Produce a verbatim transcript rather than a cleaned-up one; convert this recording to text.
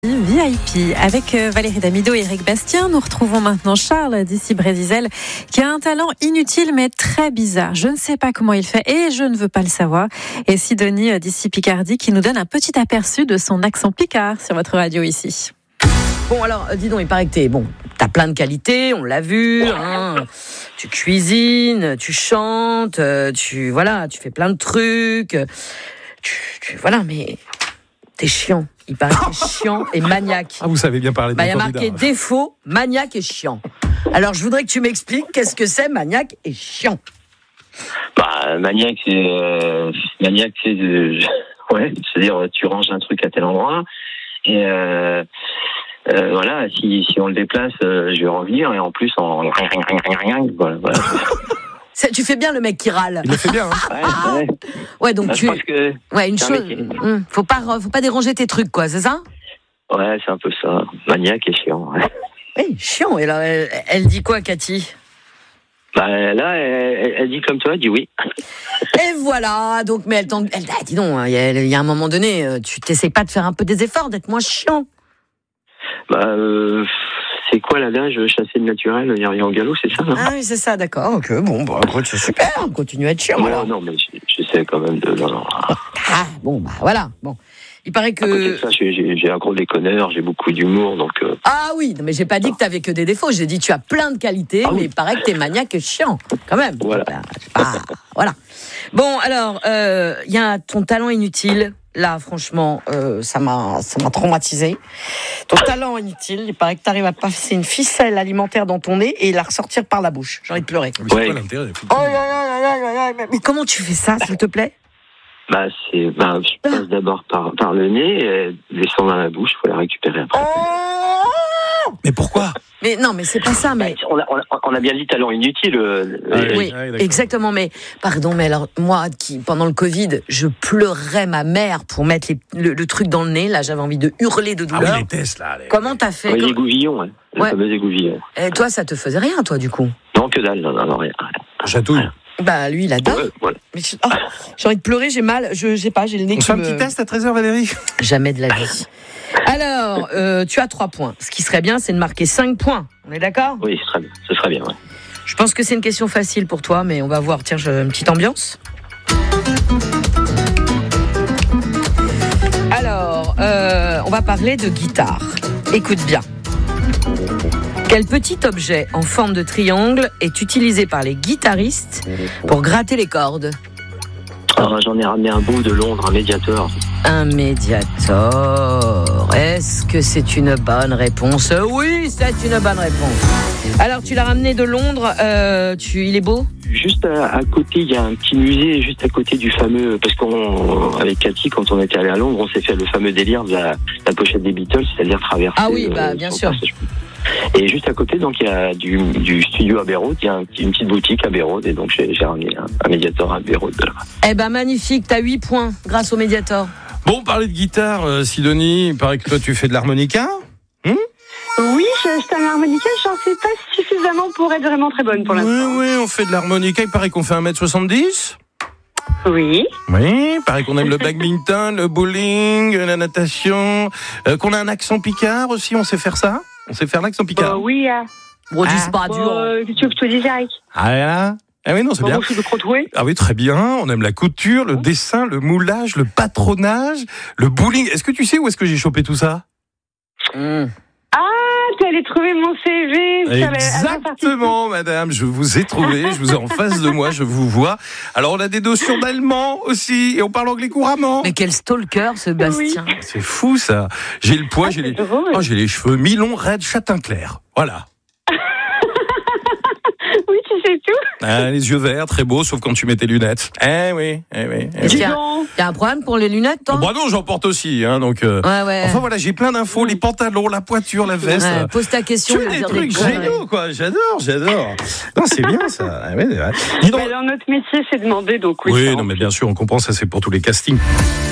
V I P. Avec Valérie Damido et Eric Bastien, nous retrouvons maintenant Charles d'ici Brésil qui a un talent inutile mais très bizarre. Je ne sais pas comment il fait et je ne veux pas le savoir. Et Sidonie d'ici Picardie qui nous donne un petit aperçu de son accent picard sur votre radio ici. Bon alors, dis donc, il paraît que t'es, bon, t'as plein de qualités, on l'a vu, hein. Tu cuisines, tu chantes, tu, voilà, tu fais plein de trucs, tu, tu voilà, mais t'es chiant. Il paraît que t'es chiant et maniaque. Ah, vous savez bien parler de bah, mon candidat. Il y a marqué défaut, maniaque et chiant. Alors, je voudrais que tu m'expliques qu'est-ce que c'est maniaque et chiant. Bah, maniaque, c'est, euh, maniaque, c'est, euh, ouais, c'est-à-dire, tu ranges un truc à tel endroit, et, euh, euh, voilà, si, si on le déplace, euh, je vais revenir, et en plus, en, voilà, voilà. C'est, tu fais bien le mec qui râle. Il le fait bien, hein. Ouais, ouais. Ouais, donc bah, tu. Je pense que ouais, une chose. Qui... Hum, faut pas, faut pas déranger tes trucs, quoi, c'est ça? Ouais, c'est un peu ça. Maniaque et chiant. Ouais. Oui, chiant. Et là, elle, elle dit quoi, Cathy? Bah là, elle, elle dit comme toi, elle dit oui. Et voilà. Donc, mais elle t'en, elle, ah, dis donc, il y, a, il y a un moment donné, tu t'essayes pas de faire un peu des efforts, d'être moins chiant. Bah. Euh... C'est quoi l'adage, chasser le naturel, il n'y a rien au galop, c'est ça, non? Ah oui, c'est ça, d'accord. Ok, bon, bah, c'est super, continue à être chiant. Non, alors. non, mais j'essaie quand même de... Non, non. Ah, bon, bah voilà. Bon. Il paraît que... À côté de ça, j'ai, j'ai un gros déconneur, j'ai beaucoup d'humour, donc... Euh... Ah oui, non, mais j'ai pas dit que t'avais que des défauts, j'ai dit que tu as plein de qualités, ah, mais oui. Il paraît que t'es maniaque et chiant, quand même. Voilà. Ah, voilà. Bon, alors, il euh, y a ton talent inutile... Là, franchement, euh, ça m'a, ça m'a traumatisé. Ton talent inutile, il paraît que tu arrives à passer une ficelle alimentaire dans ton nez et la ressortir par la bouche. J'ai envie de pleurer. Mais ouais. c'est quoi l'intérêt? Oh, là, là, là, là, là, mais comment tu fais ça, s'il te plaît? Bah, c'est, bah, je passe d'abord par, par le nez, et descend dans la bouche, il faut la récupérer après. Oh mais pourquoi? Mais non, mais c'est pas ça, mais... On a, on a, on a bien dit talent inutile. Euh, ah, oui, ah, oui exactement, mais... Pardon, mais alors, moi, qui, pendant le Covid, je pleurais ma mère pour mettre les, le, le truc dans le nez, là, j'avais envie de hurler de douleur. Ah oui, les tests, là. Les... Comment t'as fait? Oui, comme... l'égouvillon, ouais. Le ouais. fameux égouvillon. Et toi, ça te faisait rien, toi, du coup? Non, que dalle, non, non, non, rien. Chatouille. Bah, lui, il adore. Ouais, voilà. Mais je... oh, j'ai envie de pleurer, j'ai mal, je sais pas, j'ai le nez On qui fait me... un petit test à treize heures, Valérie? Jamais de la vie. Alors, euh, tu as trois points. Ce qui serait bien, c'est de marquer cinq points. On est d'accord? Oui, ce serait bien, ce serait bien, ouais. Je pense que c'est une question facile pour toi, mais on va voir. Tiens, j'ai une petite ambiance. Alors, euh, on va parler de guitare. Écoute bien. Quel petit objet en forme de triangle est utilisé par les guitaristes pour gratter les cordes? Alors, j'en ai ramené un bout de Londres, un médiator. Un médiator. Est-ce que c'est une bonne réponse? Oui, c'est une bonne réponse. Alors, tu l'as ramené de Londres. Euh, tu, il est beau? Juste à, à côté, il y a un petit musée juste à côté du fameux... Parce qu'on, avec Cathy, quand on était allé à Londres, on s'est fait le fameux délire de la, la pochette des Beatles, c'est-à-dire traverser... Ah oui, bah, bien sûr. Passage. Et juste à côté, donc, il y a du, du studio Abbey Road, il y a un, une petite boutique Abbey Road, et donc j'ai, j'ai ramené un, un médiator à Abbey Road de là. Eh ben, magnifique, t'as huit points grâce au médiator. Bon, parler de guitare, euh, Sidonie, il paraît que toi tu fais de l'harmonica. Hum oui, j'achète un harmonica, j'en sais pas suffisamment pour être vraiment très bonne pour l'instant. Oui, oui, on fait de l'harmonica, il paraît qu'on fait un mètre soixante-dix. Oui. Oui, il paraît qu'on aime le badminton, le bowling, la natation, euh, qu'on a un accent picard aussi, on sait faire ça? On sait faire l'accent picard? Euh, oui. Euh... Bon, dis pas bon, dur. Euh, tu veux que je te dise, Eric? Ah là. Ah oui, non, c'est bon, bien. Bon, je suis de ah oui, très bien. On aime la couture, le dessin, le moulage, le patronage, le bowling. Est-ce que tu sais où est-ce que j'ai chopé tout ça? mmh. Ah, tu allais trouver mon C V. Exactement, madame. Je vous ai trouvé. Je vous ai en face de moi. Je vous vois. Alors, on a des notions d'allemand aussi. Et on parle anglais couramment. Mais quel stalker, ce Bastien. Oui. C'est fou, ça. J'ai le poids, ah, j'ai, les... drôle. oh, j'ai les cheveux mi-longs, raides, châtain clair. Voilà. Oui, tu sais tout. Ah, les yeux verts, très beaux, sauf quand tu mets tes lunettes. Eh oui, eh oui. Eh Est-ce oui. qu'il y a, y a un problème pour les lunettes, toi? Oh, bah non, j'en porte aussi, hein, donc. Euh... Ouais, ouais. Enfin voilà, j'ai plein d'infos, les pantalons, la poiture, la veste. Ouais, pose ta question. Tu fais des trucs géniaux, quoi. J'adore, j'adore. Non, c'est bien ça. Ah, ouais, ouais. Dis donc... Mais alors, notre métier, c'est demander, donc oui. Oui, non, mais bien sûr, on comprend ça, c'est pour tous les castings.